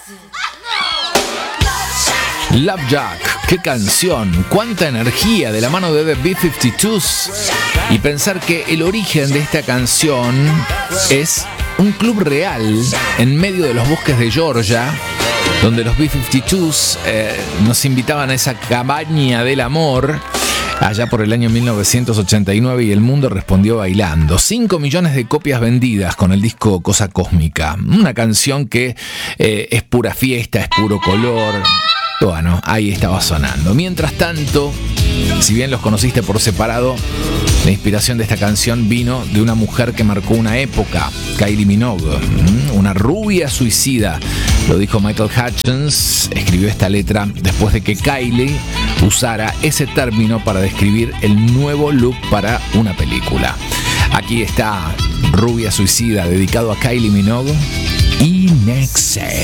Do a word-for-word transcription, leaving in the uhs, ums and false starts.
Love Jack, qué canción, cuánta energía de la mano de The B cincuenta y dos. Y pensar que el origen de esta canción es un club real en medio de los bosques de Georgia, donde los B cincuenta y dos eh, nos invitaban a esa cabaña del amor allá por el año mil novecientos ochenta y nueve, y el mundo respondió bailando. cinco millones de copias vendidas con el disco Cosa Cósmica. Una canción que eh, es pura fiesta, es puro color. Bueno, ahí estaba sonando. Mientras tanto, si bien los conociste por separado, la inspiración de esta canción vino de una mujer que marcó una época, Kylie Minogue, una rubia suicida. Lo dijo Michael Hutchence, escribió esta letra después de que Kylie usara ese término para describir el nuevo look para una película. Aquí está Rubia Suicida, dedicado a Kylie Minogue y Next.